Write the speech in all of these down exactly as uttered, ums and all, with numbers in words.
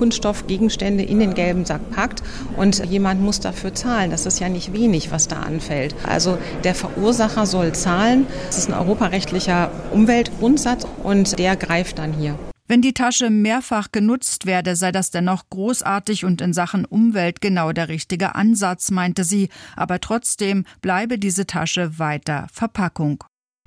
Kunststoffgegenstände in den gelben Sack packt und jemand muss dafür zahlen. Das ist ja nicht wenig, was da anfällt. Also der Verursacher soll zahlen. Das ist ein europarechtlicher Umweltgrundsatz und der greift dann hier. Wenn die Tasche mehrfach genutzt werde, sei das dennoch großartig und in Sachen Umwelt genau der richtige Ansatz, meinte sie. Aber trotzdem bleibe diese Tasche weiter Verpackung.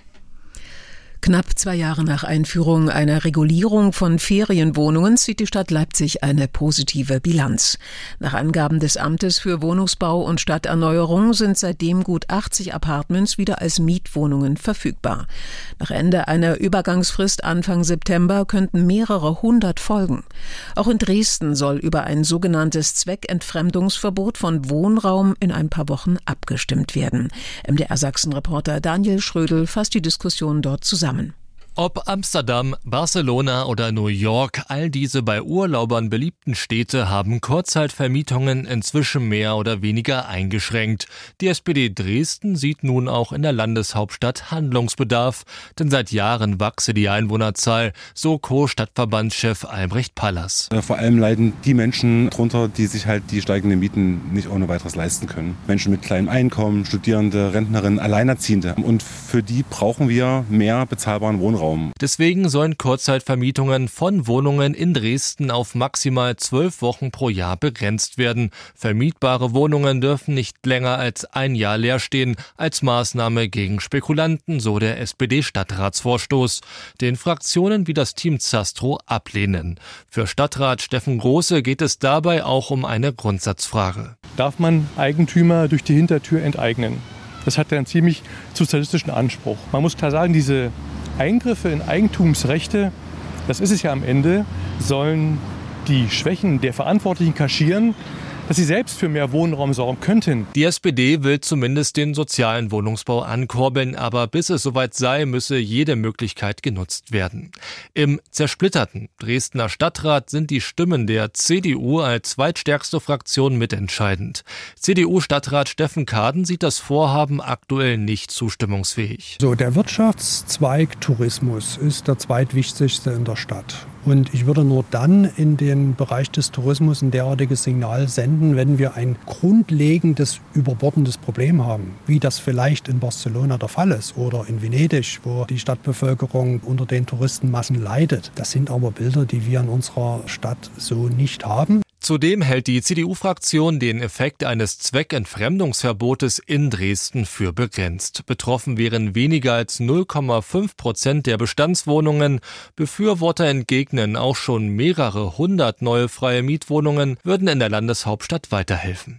Knapp zwei Jahre nach Einführung einer Regulierung von Ferienwohnungen zieht die Stadt Leipzig eine positive Bilanz. Nach Angaben des Amtes für Wohnungsbau und Stadterneuerung sind seitdem gut achtzig Apartments wieder als Mietwohnungen verfügbar. Nach Ende einer Übergangsfrist Anfang September könnten mehrere hundert folgen. Auch in Dresden soll über ein sogenanntes Zweckentfremdungsverbot von Wohnraum in ein paar Wochen abgestimmt werden. M D R Sachsen-Reporter Daniel Schrödel fasst die Diskussion dort zusammen. Ob Amsterdam, Barcelona oder New York, all diese bei Urlaubern beliebten Städte haben Kurzzeitvermietungen inzwischen mehr oder weniger eingeschränkt. Die S P D Dresden sieht nun auch in der Landeshauptstadt Handlungsbedarf, denn seit Jahren wachse die Einwohnerzahl, so Co-Stadtverbandschef Albrecht Pallas. Vor allem leiden die Menschen drunter, die sich halt die steigenden Mieten nicht ohne weiteres leisten können. Menschen mit kleinem Einkommen, Studierende, Rentnerinnen, Alleinerziehende. Und für die brauchen wir mehr bezahlbaren Wohnraum. Deswegen sollen Kurzzeitvermietungen von Wohnungen in Dresden auf maximal zwölf Wochen pro Jahr begrenzt werden. Vermietbare Wohnungen dürfen nicht länger als ein Jahr leer stehen, als Maßnahme gegen Spekulanten, so der S P D-Stadtratsvorstoß. Den Fraktionen wie das Team Zastro ablehnen. Für Stadtrat Steffen Große geht es dabei auch um eine Grundsatzfrage. Darf man Eigentümer durch die Hintertür enteignen? Das hat einen ziemlich sozialistischen Anspruch. Man muss klar sagen, diese Eingriffe in Eigentumsrechte, das ist es ja am Ende, sollen die Schwächen der Verantwortlichen kaschieren, dass sie selbst für mehr Wohnraum sorgen könnten. Die S P D will zumindest den sozialen Wohnungsbau ankurbeln, aber bis es soweit sei, müsse jede Möglichkeit genutzt werden. Im zersplitterten Dresdner Stadtrat sind die Stimmen der C D U als zweitstärkste Fraktion mitentscheidend. C D U-Stadtrat Steffen Kaden sieht das Vorhaben aktuell nicht zustimmungsfähig. So, der Wirtschaftszweig Tourismus ist der zweitwichtigste in der Stadt. Und ich würde nur dann in den Bereich des Tourismus ein derartiges Signal senden, wenn wir ein grundlegendes, überbordendes Problem haben, wie das vielleicht in Barcelona der Fall ist oder in Venedig, wo die Stadtbevölkerung unter den Touristenmassen leidet. Das sind aber Bilder, die wir in unserer Stadt so nicht haben. Zudem hält die C D U-Fraktion den Effekt eines Zweckentfremdungsverbotes in Dresden für begrenzt. Betroffen wären weniger als null Komma fünf Prozent der Bestandswohnungen. Befürworter entgegnen, auch schon mehrere hundert neue freie Mietwohnungen würden in der Landeshauptstadt weiterhelfen.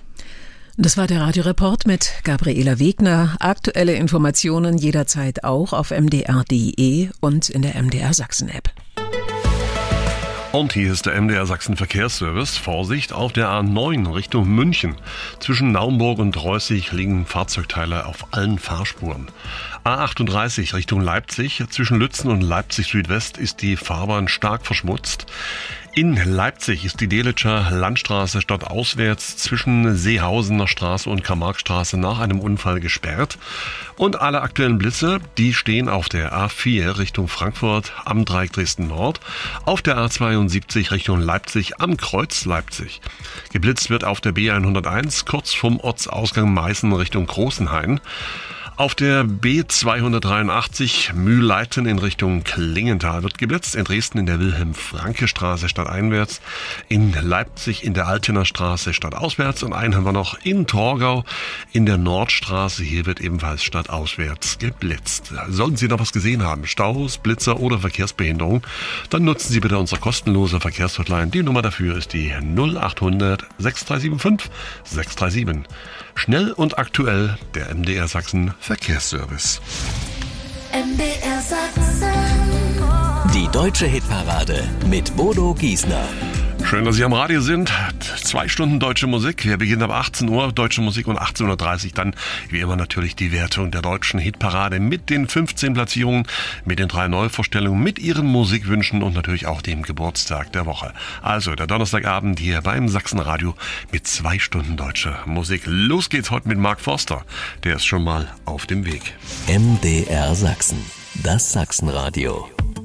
Das war der Radioreport mit Gabriela Wegner. Aktuelle Informationen jederzeit auch auf m d r punkt d e und in der M D R Sachsen-App. Und hier ist der M D R Sachsen Verkehrsservice. Vorsicht auf der A neun Richtung München. Zwischen Naumburg und Reußig liegen Fahrzeugteile auf allen Fahrspuren. A achtunddreißig Richtung Leipzig. Zwischen Lützen und Leipzig Südwest ist die Fahrbahn stark verschmutzt. In Leipzig ist die Delitzscher Landstraße stadtauswärts zwischen Seehausener Straße und Karl-Marx-Straße nach einem Unfall gesperrt. Und alle aktuellen Blitze, die stehen auf der A vier Richtung Frankfurt am Dreieck Dresden-Nord, auf der A zweiundsiebzig Richtung Leipzig am Kreuz Leipzig. Geblitzt wird auf der B hunderteins kurz vom Ortsausgang Meißen Richtung Großenhain. Auf der B zweihundertdreiundachtzig Mühlleiten in Richtung Klingenthal wird geblitzt. In Dresden in der Wilhelm-Franke-Straße stadteinwärts. In Leipzig in der Altener Straße stadtauswärts. Und einen haben wir noch in Torgau in der Nordstraße. Hier wird ebenfalls stadtauswärts geblitzt. Sollten Sie noch was gesehen haben, Staus, Blitzer oder Verkehrsbehinderung, dann nutzen Sie bitte unsere kostenlose Verkehrshotline. Die Nummer dafür ist die null achthundert sechs drei sieben fünf sechs drei sieben. Schnell und aktuell der M D R Sachsen Verkehrsservice. M D R Sachsen. Die deutsche Hitparade mit Bodo Giesner. Schön, dass Sie am Radio sind. Zwei Stunden deutsche Musik. Wir beginnen ab achtzehn Uhr deutsche Musik und achtzehn Uhr dreißig dann wie immer natürlich die Wertung der deutschen Hitparade mit den fünfzehn Platzierungen, mit den drei Neuvorstellungen, mit Ihren Musikwünschen und natürlich auch dem Geburtstag der Woche. Also der Donnerstagabend hier beim Sachsenradio mit zwei Stunden deutscher Musik. Los geht's heute mit Mark Forster. Der ist schon mal auf dem Weg. M D R Sachsen, das Sachsenradio.